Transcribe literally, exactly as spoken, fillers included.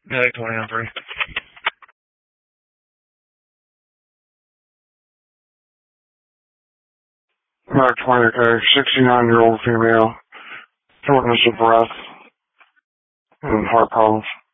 Yeah, like twenty on three. About twenty, okay. sixty-nine-year-old female. Shortness of breath and heart problems.